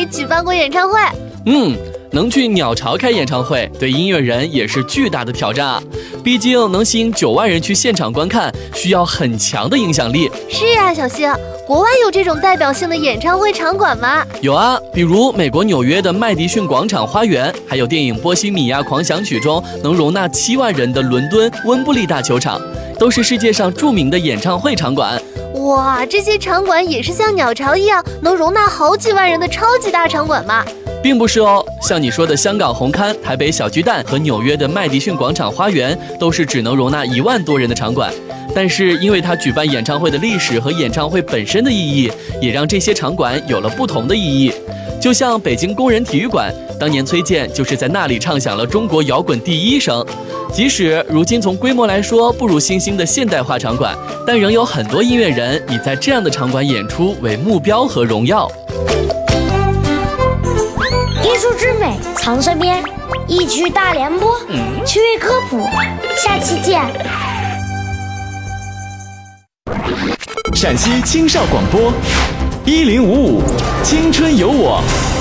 没举办过演唱会。 能去鸟巢开演唱会，对音乐人也是巨大的挑战啊！毕竟能吸引9万人去现场观看，需要很强的影响力。 是啊，小星，国外有这种代表性的演唱会场馆吗？ 有啊，比如美国纽约的麦迪逊广场花园，还有电影《波西米亚狂想曲》中能容纳7万人的伦敦温布利大球场，都是世界上著名的演唱会场馆。 哇，这些场馆也是像鸟巢一样能容纳好几万人的超级大场馆吗？ 并不是哦，像你说的香港红磡、台北小巨蛋和纽约的麦迪逊广场花园，都是只能容纳1万多人的场馆。但是因为它举办演唱会的历史和演唱会本身的意义，也让这些场馆有了不同的意义。就像北京工人体育馆，当年崔健就是在那里唱响了中国摇滚第1声。即使如今从规模来说不如新兴的现代化场馆，但仍有很多音乐人以在这样的场馆演出为目标和荣耀。 艺术之美藏身边，一曲大联播，趣味科普，下期见。 陕西青少广播1055青春有我，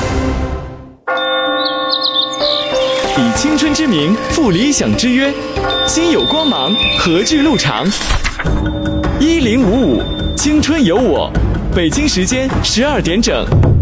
以青春之名赴理想之约，心有光芒何惧路长。1055青春有我，北京时间12点整。